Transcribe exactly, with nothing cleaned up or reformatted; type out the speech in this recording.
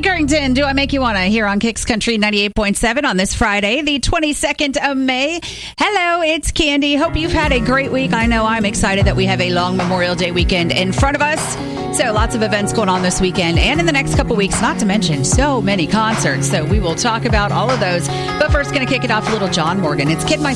Carrington, Do I Make You Wanna, here on Kicks Country ninety-eight point seven on this Friday, the twenty-second of May. Hello, it's Candy. Hope you've had a great week. I know I'm excited that we have a long Memorial Day weekend in front of us. So lots of events going on this weekend and in the next couple weeks, not to mention so many concerts. So we will talk about all of those. But first, going to kick it off a little John Morgan. It's Kid My